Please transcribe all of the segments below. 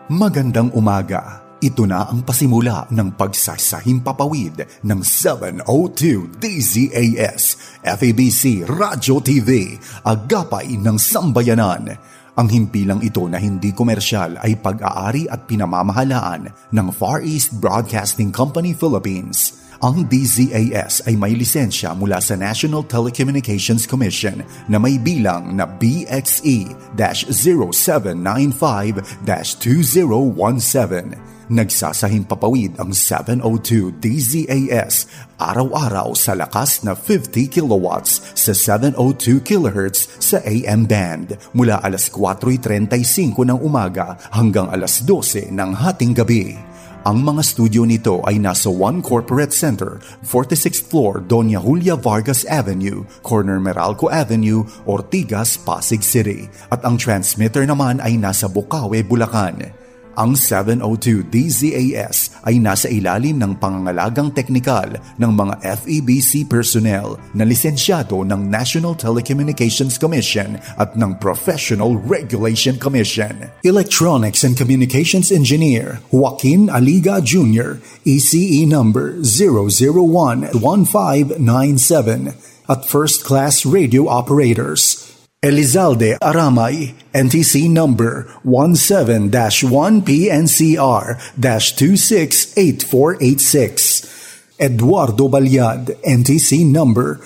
Magandang umaga. Ito na ang pasimula ng pagsasahimpapawid ng 702 DZAS, FEBC Radio TV, Agapay ng Sambayanan. Ang himpilang ito na hindi komersyal ay pag-aari at pinamamahalaan ng Far East Broadcasting Company Philippines. Ang DZAS ay may lisensya mula sa National Telecommunications Commission na may bilang na BXE-0795-2017. Nagsasahimpapawid ang 702 DZAS araw-araw sa lakas na 50 kilowatts sa 702 kHz sa AM band mula alas 4:35 ng umaga hanggang alas 12 ng hating gabi. Ang mga studio nito ay nasa One Corporate Center, 46th floor, Doña Julia Vargas Avenue, corner Meralco Avenue, Ortigas, Pasig City. At ang transmitter naman ay nasa Bukawe, Bulacan. Ang 702 DZAS ay nasa ilalim ng pangangalagang teknikal ng mga FEBC personnel na lisensyado ng National Telecommunications Commission at ng Professional Regulation Commission. Electronics and Communications Engineer Joaquin Aliga Jr., ECE number 0011597 at First Class Radio Operators Elizalde Aramay, NTC number 17-1PNCR-268486. Eduardo Balyad, NTC number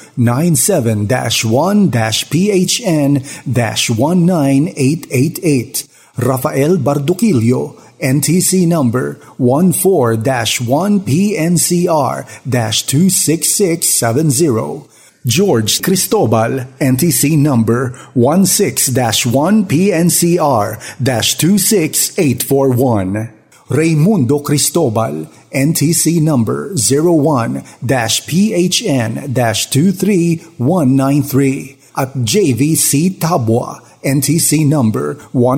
97-1-PHN-19888. Rafael Barduquillo, NTC number 14-1PNCR-26670. George Cristobal, NTC number 16-1PNCR-26841. Raymundo Cristobal, NTC number 01-PHN-23193. At JVC Tabwa, NTC number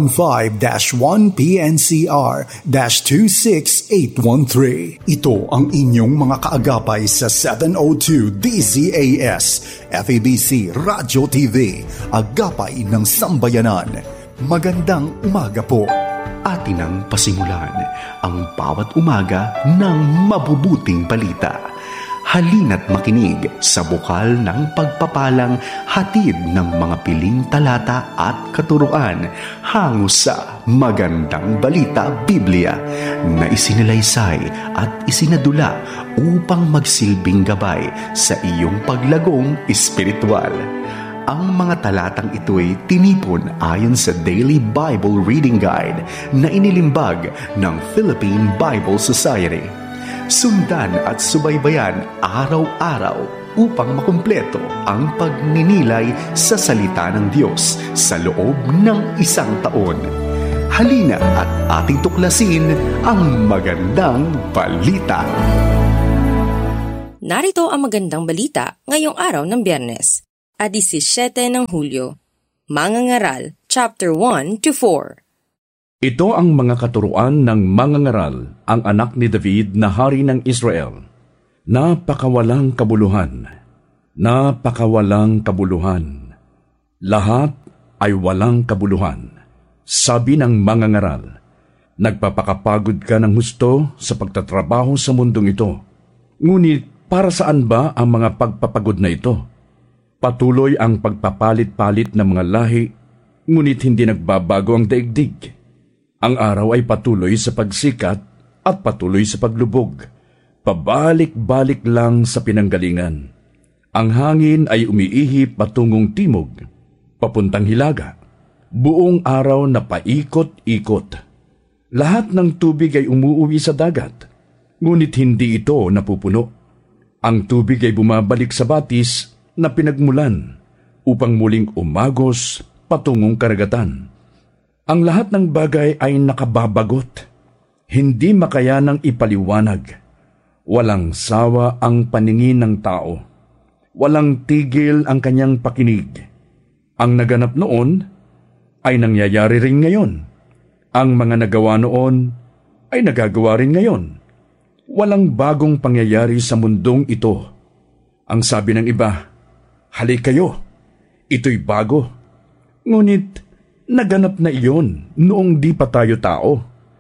15-1PNCR-26813. Ito ang inyong mga kaagapay sa 702 DZAS, FEBC Radio TV, Agapay ng Sambayanan. Magandang umaga po. Atin ang pasimulan ang bawat umaga ng mabubuting balita. Halina't makinig sa bukal ng pagpapalang hatid ng mga piling talata at katuruan hango sa Magandang Balita Biblia na isinalaysay at isinadula upang magsilbing gabay sa iyong paglagong espiritual. Ang mga talatang ito'y tinipon ayon sa Daily Bible Reading Guide na inilimbag ng Philippine Bible Society. Sundan at subaybayan araw-araw upang makumpleto ang pagninilay sa salita ng Diyos sa loob ng isang taon. Halina at ating tuklasin ang magandang balita. Narito ang magandang balita ngayong araw ng Biyernes, 17 ng Hulyo. Mangangaral, chapter 1-4. Ito ang mga katuruan ng mangangaral, ang anak ni David na hari ng Israel. Napakawalang kabuluhan, napakawalang kabuluhan. Lahat ay walang kabuluhan. Sabi ng mangangaral, nagpapakapagod ka ng husto sa pagtatrabaho sa mundong ito. Ngunit para saan ba ang mga pagpapagod na ito? Patuloy ang pagpapalit-palit ng mga lahi, ngunit hindi nagbabago ang daigdig. Ang araw ay patuloy sa pagsikat at patuloy sa paglubog. Pabalik-balik lang sa pinanggalingan. Ang hangin ay umiihip patungong timog, papuntang hilaga. Buong araw na paikot-ikot. Lahat ng tubig ay umuuwi sa dagat, ngunit hindi ito napupuno. Ang tubig ay bumabalik sa batis na pinagmulan upang muling umagos patungong karagatan. Ang lahat ng bagay ay nakababagot, hindi makayanang ipaliwanag. Walang sawa ang paningin ng tao. Walang tigil ang kanyang pakinig. Ang naganap noon ay nangyayari rin ngayon. Ang mga nagawa noon ay nagagawa rin ngayon. Walang bagong pangyayari sa mundong ito. Ang sabi ng iba, "Halik kayo, ito'y bago." Ngunit naganap na iyon noong di pa tayo tao.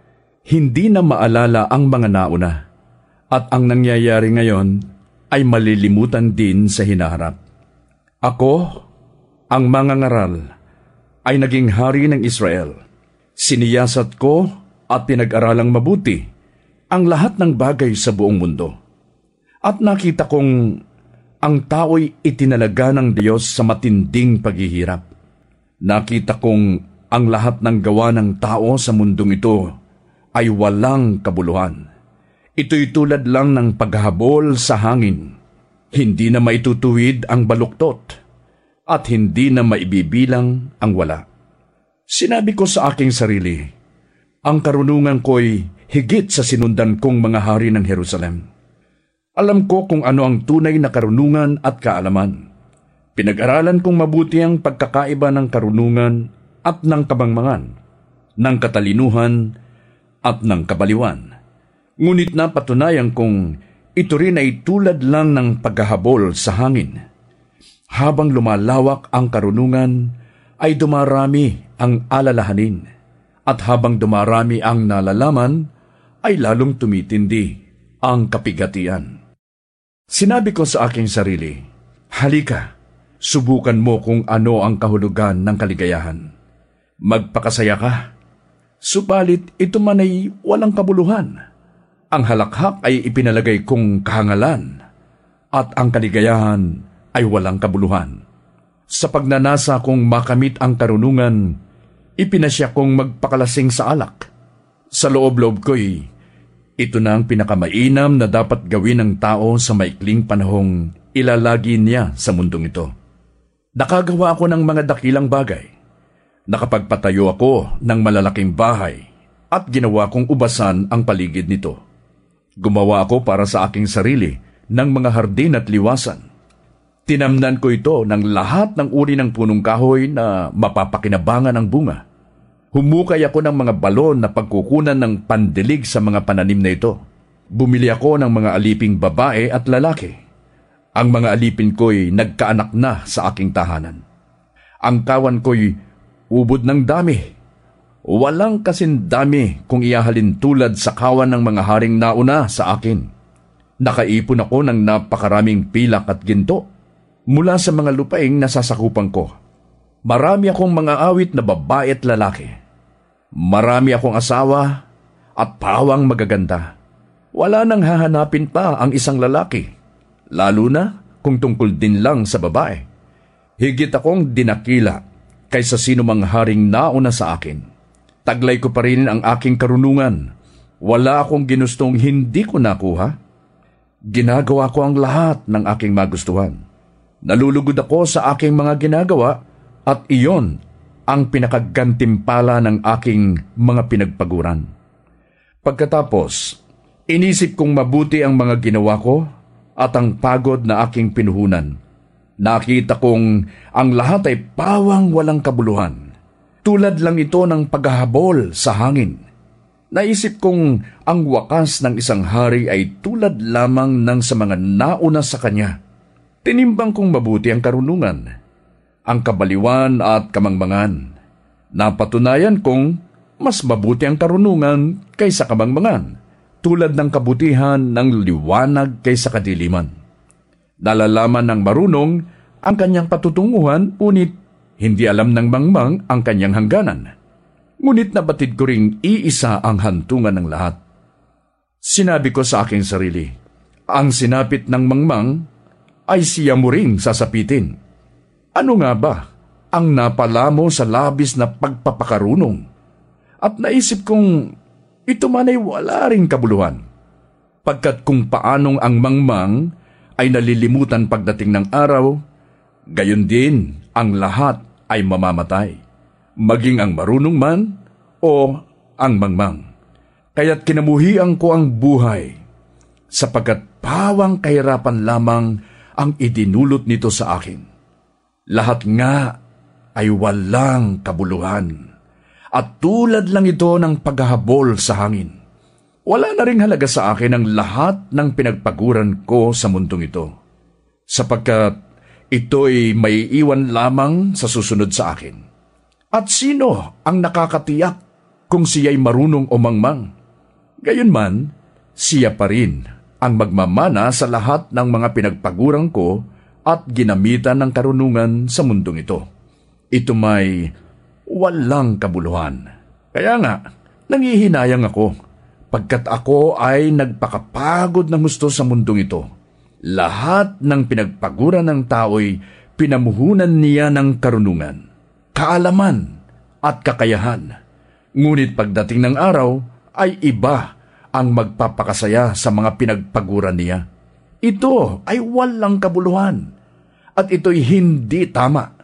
hindi na maalala ang mga nauna, at ang nangyayari ngayon ay malilimutan din sa hinaharap. Ako, ang mangangaral, ay naging hari ng Israel. Siniyasat ko at pinag-aralang mabuti ang lahat ng bagay sa buong mundo. At nakita kong ang tao'y itinalaga ng Diyos sa matinding paghihirap. Nakita kong ang lahat ng gawa ng tao sa mundong ito ay walang kabuluhan. Ito'y tulad lang ng paghahabol sa hangin. Hindi na maitutuwid ang baluktot at hindi na maibibilang ang wala. Sinabi ko sa aking sarili, ang karunungan ko'y higit sa sinundan kong mga hari ng Jerusalem. Alam ko kung ano ang tunay na karunungan at kaalaman. Pinag-aralan kong mabuti ang pagkakaiba ng karunungan at ng kabangmangan, ng katalinuhan at ng kabaliwan. Ngunit napatunayan kong ito rin ay tulad lang ng paghahabol sa hangin. Habang lumalawak ang karunungan, ay dumarami ang alalahanin, at habang dumarami ang nalalaman, ay lalong tumitindi ang kapigatian. Sinabi ko sa aking sarili, halika, subukan mo kung ano ang kahulugan ng kaligayahan. Magpakasaya ka, subalit ito man ay walang kabuluhan. Ang halakhak ay ipinalagay kong kahangalan, at ang kaligayahan ay walang kabuluhan. Sa pagnanasa kong makamit ang karunungan, ipinasya kong magpakalasing sa alak. Sa loob-loob ko'y, ito na ang pinakamainam na dapat gawin ng tao sa maikling panahong ilalagi niya sa mundong ito. Nakagawa ako ng mga dakilang bagay. Nakapagpatayo ako ng malalaking bahay at ginawa kong ubasan ang paligid nito. Gumawa ako para sa aking sarili ng mga hardin at liwasan. Tinamnan ko ito ng lahat ng uri ng punong kahoy na mapapakinabangan ang bunga. Humukay ako ng mga balon na pagkukunan ng pandilig sa mga pananim na ito. Bumili ako ng mga aliping babae at lalaki. Ang mga alipin ko'y nagkaanak na sa aking tahanan. Ang kawan ko'y ubod ng dami. Walang kasindami kung iyahalin tulad sa kawan ng mga haring nauna sa akin. Nakaipon ako ng napakaraming pilak at ginto mula sa mga lupaing nasasakupan ko. Marami akong mga awit na babae at lalaki. Marami akong asawa at pawang magaganda. Wala nang hahanapin pa ang isang lalaki, lalo na kung tungkol din lang sa babae. Higit akong dinakila kaysa sino mang haring nauna sa akin. Taglay ko pa rin ang aking karunungan. Wala akong ginustong hindi ko nakuha. Ginagawa ko ang lahat ng aking magustuhan. Nalulugod ako sa aking mga ginagawa at iyon ang pinakagantimpala ng aking mga pinagpaguran. Pagkatapos, inisip kong mabuti ang mga ginawa ko at ang pagod na aking pinuhunan. Nakita kong ang lahat ay pawang walang kabuluhan. Tulad lang ito ng paghahabol sa hangin. Naisip kong ang wakas ng isang hari ay tulad lamang ng sa mga nauna sa kanya. Tinimbang kong mabuti ang karunungan, ang kabaliwan at kamangmangan. Napatunayan kong mas mabuti ang karunungan kaysa kamangmangan, tulad ng kabutihan ng liwanag kaysa kadiliman. Nalalaman ng marunong ang kanyang patutunguhan, ngunit hindi alam ng mangmang ang kanyang hangganan. Ngunit nabatid ko ring iisa ang hantungan ng lahat. Sinabi ko sa aking sarili, ang sinapit ng mangmang ay siya mo ring sasapitin. Ano nga ba ang napala mo sa labis na pagpapakarunong? At naisip kong ito man ay wala ring kabuluhan. Pagkat kung paanong ang mangmang ay nalilimutan pagdating ng araw, gayon din ang lahat ay mamamatay, maging ang marunong man o ang mangmang. Kaya't kinamuhian ko ang buhay, sapagkat pawang kahirapan lamang ang idinulot nito sa akin. Lahat nga ay walang kabuluhan, at tulad lang ito ng paghahabol sa hangin. Wala na ring halaga sa akin ang lahat ng pinagpaguran ko sa mundong ito, sapagkat ito'y may iwan lamang sa susunod sa akin. At sino ang nakakatiyak kung siya'y marunong o mangmang? Gayunman, siya pa rin ang magmamana sa lahat ng mga pinagpaguran ko at ginamitan ng karunungan sa mundong ito. Ito may walang kabuluhan. Kaya nga, nangihinayang ako, pagkat ako ay nagpakapagod ng gusto sa mundong ito. Lahat ng pinagpaguran ng tao'y pinamuhunan niya ng karunungan, kaalaman at kakayahan. Ngunit pagdating ng araw ay iba ang magpapakasaya sa mga pinagpaguran niya. Ito ay walang kabuluhan at ito'y hindi tama.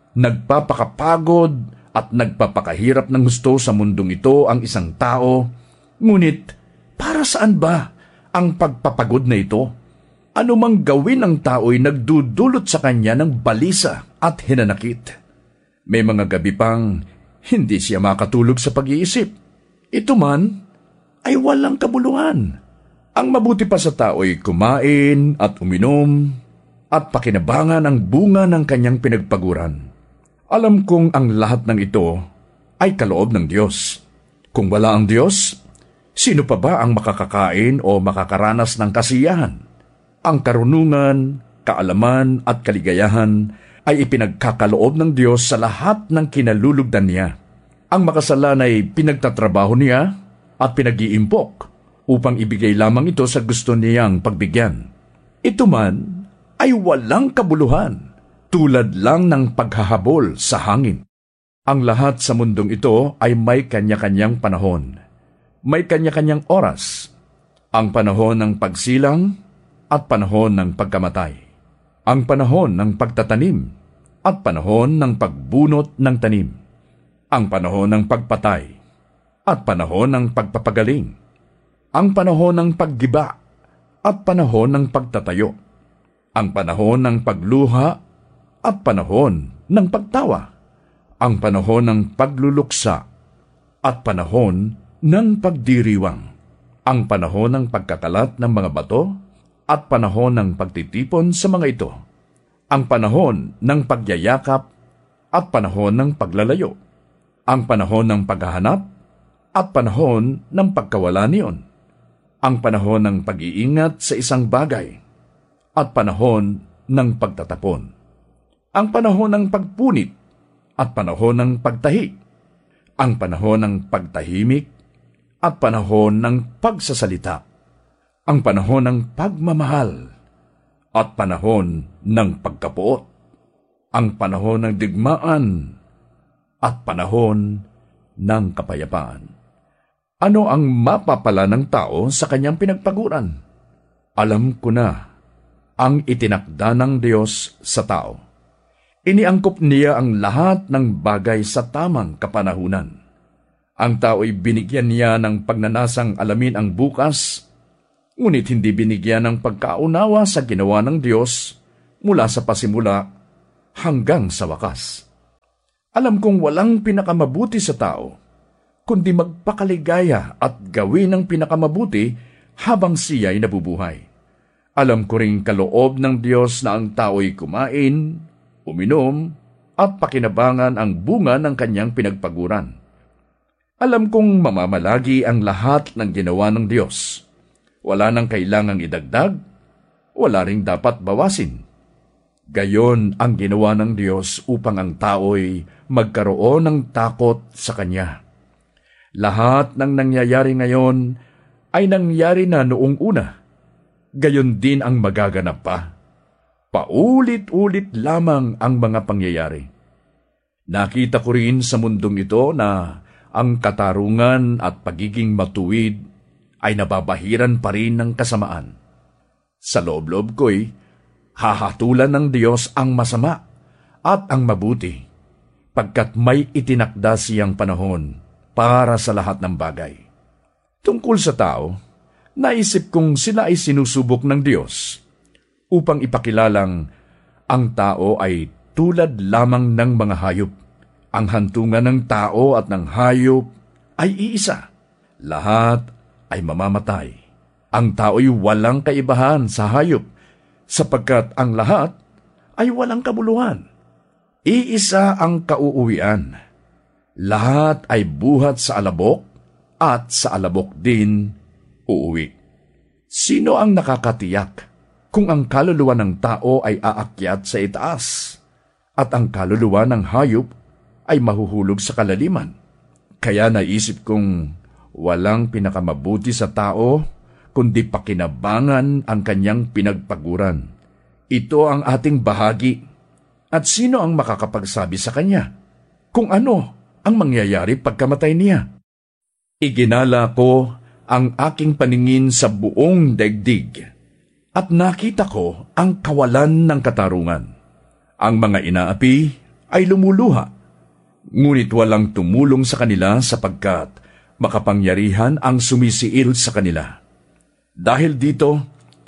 Nagpapakapagod at nagpapakahirap ng gusto sa mundong ito ang isang tao. Ngunit para saan ba ang pagpapagod na ito? Ano mang gawin ng tao'y nagdudulot sa kanya ng balisa at hinanakit. May mga gabi pang hindi siya makatulog sa pag-iisip. Ito man ay walang kabuluhan. Ang mabuti pa sa tao'y kumain at uminom at pakinabangan ang bunga ng kanyang pinagpaguran. Alam kong ang lahat ng ito ay kaloob ng Diyos. Kung wala ang Diyos, sino pa ba ang makakakain o makakaranas ng kasiyahan? Ang karunungan, kaalaman at kaligayahan ay ipinagkakaloob ng Diyos sa lahat ng kinalulugdan niya. Ang makasalan ay pinagtatrabaho niya at pinag-iimpok upang ibigay lamang ito sa gusto niyang pagbigyan. Ito man ay walang kabuluhan, tulad lang ng paghahabol sa hangin. Ang lahat sa mundong ito ay may kanya-kanyang panahon. May kanya-kanyang oras. Ang panahon ng pagsilang at panahon ng pagkamatay. Ang panahon ng pagtatanim at panahon ng pagbunot ng tanim. Ang panahon ng pagpatay at panahon ng pagpapagaling. Ang panahon ng paggiba at panahon ng pagtatayo. Ang panahon ng pagluha at panahon ng pagtawa. Ang panahon ng pagluluksa at panahon ng pagdiriwang. Ang panahon ng pagkakalat ng mga bato at panahon ng pagtitipon sa mga ito. Ang panahon ng pagyayakap at panahon ng paglalayo. Ang panahon ng paghahanap at panahon ng pagkawala niyon. Ang panahon ng pag-iingat sa isang bagay at panahon ng pagtatapon. Ang panahon ng pagpunit at panahon ng pagtahi. Ang panahon ng pagtahimik at panahon ng pagsasalita. Ang panahon ng pagmamahal at panahon ng pagkapuot. Ang panahon ng digmaan at panahon ng kapayapaan. Ano ang mapapala ng tao sa kanyang pinagpaguran? Alam ko na ang itinakda ng Diyos sa tao. Iniangkop niya ang lahat ng bagay sa tamang kapanahunan. Ang tao'y binigyan niya ng pagnanasang alamin ang bukas, ngunit hindi binigyan ng pagkaunawa sa ginawa ng Diyos mula sa pasimula hanggang sa wakas. Alam kong walang pinakamabuti sa tao, kundi magpakaligaya at gawin ang pinakamabuti habang siya'y nabubuhay. Alam ko ring kaloob ng Diyos na ang tao'y kumain, uminom, at pakinabangan ang bunga ng kanyang pinagpaguran. Alam kong mamamalagi ang lahat ng ginawa ng Diyos. Wala nang kailangang idagdag, wala ring dapat bawasin. Gayon ang ginawa ng Diyos upang ang tao'y magkaroon ng takot sa Kanya. Lahat ng nangyayari ngayon ay nangyari na noong una. Gayon din ang magaganap pa. Paulit-ulit lamang ang mga pangyayari. Nakita ko rin sa mundong ito na ang katarungan at pagiging matuwid ay nababahiran pa rin ng kasamaan. Sa loob-loob ko'y hahatulan ng Diyos ang masama at ang mabuti, pagkat may itinakda siyang panahon para sa lahat ng bagay. Tungkol sa tao, naisip kong sila ay sinusubok ng Diyos upang ipakilalang ang tao ay tulad lamang ng mga hayop. Ang hantungan ng tao at ng hayop ay iisa. Lahat ay mamamatay. Ang tao'y walang kaibahan sa hayop, sapagkat ang lahat ay walang kabuluhan. Iisa ang kauuwian. Lahat ay buhat sa alabok, at sa alabok din uuwi. Sino ang nakakatiyak kung ang kaluluwa ng tao ay aakyat sa itaas at ang kaluluwa ng hayop ay mahuhulog sa kalaliman? Kaya naisip kong walang pinakamabuti sa tao kundi pakinabangan ang kanyang pinagpaguran. Ito ang ating bahagi, at sino ang makakapagsabi sa kanya kung ano ang mangyayari pagkamatay niya? Iginala ko ang aking paningin sa buong daigdig, at nakita ko ang kawalan ng katarungan. Ang mga inaapi ay lumuluha, ngunit walang tumulong sa kanila sapagkat makapangyarihan ang sumisiil sa kanila. Dahil dito,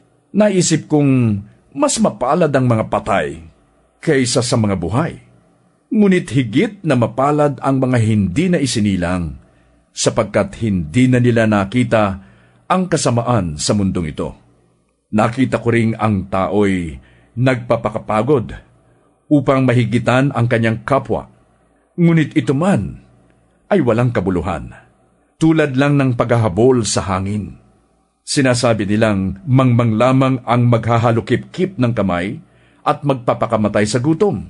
naisip kong mas mapalad ang mga patay kaysa sa mga buhay. Ngunit higit na mapalad ang mga hindi na isinilang, sapagkat hindi na nila nakita ang kasamaan sa mundong ito. Nakita ko ring ang tao'y nagpapakapagod upang mahigitan ang kanyang kapwa, ngunit ito man ay walang kabuluhan, tulad lang ng paghahabol sa hangin. Sinasabi nilang mangmang lamang ang maghahalukip-kip ng kamay at magpapakamatay sa gutom.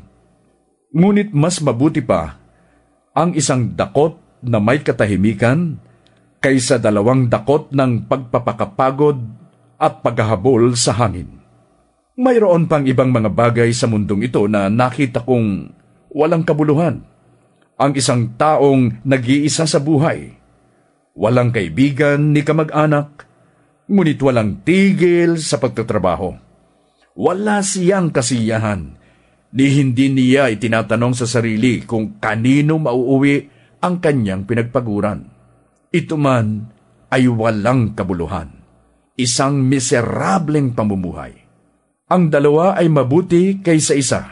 Ngunit mas mabuti pa ang isang dakot na may katahimikan kaysa 2 dakot ng pagpapakapagod at paghahabol sa hangin. Mayroon pang ibang mga bagay sa mundong ito na nakita kong walang kabuluhan. Ang isang taong nag-iisa sa buhay, walang kaibigan ni kamag-anak, ngunit walang tigil sa pagtatrabaho. Wala siyang kasiyahan, ni hindi niya itinatanong sa sarili kung kanino mauuwi ang kanyang pinagpaguran. Ito man ay walang kabuluhan, isang miserableng pamumuhay. Ang dalawa ay mabuti kaysa isa.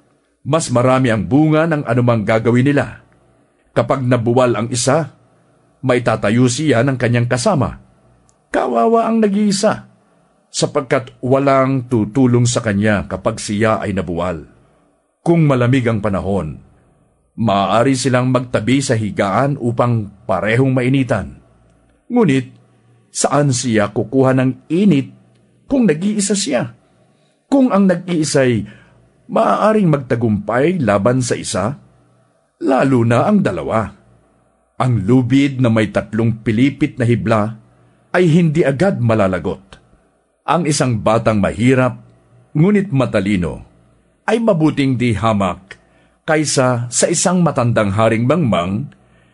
Mas marami ang bunga ng anumang gagawin nila. Kapag nabuwal ang isa, maitatayo siya ng kanyang kasama. Kawawa ang nag-iisa, sapagkat walang tutulong sa kanya kapag siya ay nabuwal. Kung malamig ang panahon, maaari silang magtabi sa higaan upang parehong mainitan. Ngunit, saan siya kukuha ng init kung nag-iisa siya? Kung ang nag-iisa'y maaaring magtagumpay laban sa isa, lalo na ang dalawa. Ang lubid na may 3 pilipit na hibla ay hindi agad malalagot. Ang isang batang mahirap, ngunit matalino, ay mabuting di hamak kaysa sa isang matandang haring mangmang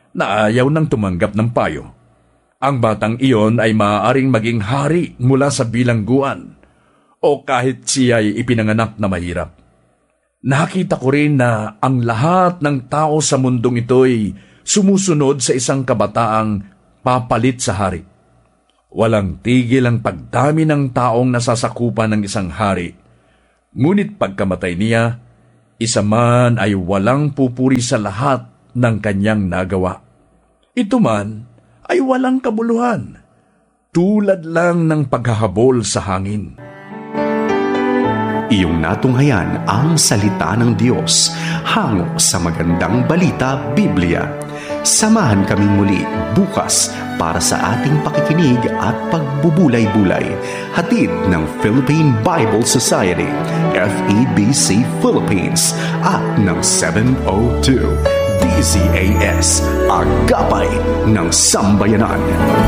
na ayaw nang tumanggap ng payo. Ang batang iyon ay maaaring maging hari mula sa bilangguan o kahit siya'y ipinanganak na mahirap. Nakita ko rin na ang lahat ng tao sa mundong ito'y sumusunod sa isang kabataang papalit sa hari. Walang tigil ang pagdami ng taong nasasakupan ng isang hari, ngunit pagkamatay niya, isa man ay walang pupuri sa lahat ng kanyang nagawa. Ito man ay walang kabuluhan, tulad lang ng paghahabol sa hangin. Iyong natunghayan ang salita ng Diyos hango sa magandang balita Biblia. Samahan kaming muli bukas para sa ating pakikinig at pagbubulay-bulay. Hatid ng Philippine Bible Society, FEBC Philippines at ng 702 DZAS, Agapay ng Sambayanan.